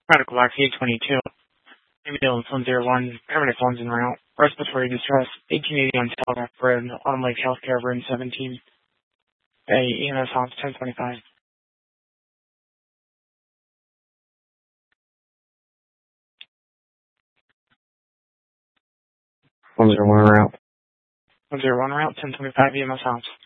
Medical vaccine 22. Ambulance 101. Paramedic phones en route. Respiratory distress. 1880 on Telegraph Road. Autumn Lake Healthcare Room 17. Bay EMS Hops 1025. 101 route. 101 route 1025 EMS Hops.